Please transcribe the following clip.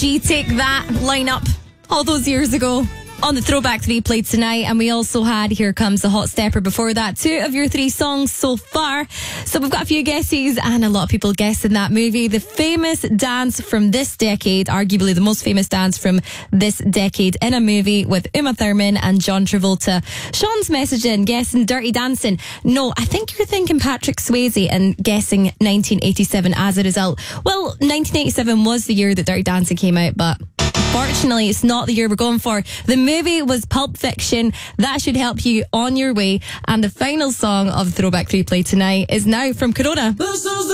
Do you take that lineup all those years ago? On the Throwback 3 played tonight, and we also had Here Comes the Hot Stepper before that. 2 of your 3 songs so far. So we've got a few guesses, and a lot of people guessing that movie. The famous dance from this decade, arguably the most famous dance from this decade in a movie with Uma Thurman and John Travolta. Sean's messaging, guessing Dirty Dancing. No, I think you're thinking Patrick Swayze and guessing 1987 as a result. Well, 1987 was the year that Dirty Dancing came out, but fortunately, it's not the year we're going for. The movie was Pulp Fiction. That should help you on your way. And the final song of Throwback 3 play tonight is now from Corona.